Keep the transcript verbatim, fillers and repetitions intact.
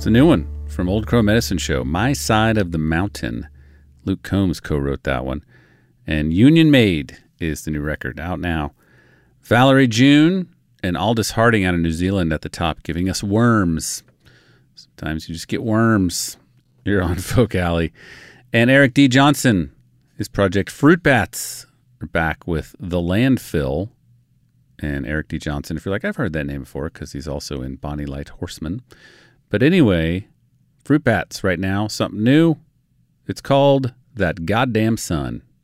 It's a new one from Old Crow Medicine Show, My Side of the Mountain. Luke Combs co-wrote that one. And Union Made is the new record, out now. Valerie June and Aldous Harding out of New Zealand at the top, giving us Worms. Sometimes you just get worms. You're on Folk Alley. And Eric D. Johnson, his project Fruit Bats, are back with The Landfill. And Eric D. Johnson, if you're like, I've heard that name before because he's also in Bonnie Light Horseman. But anyway, Fruit Bats right now, something new. It's called That Goddamn Sun.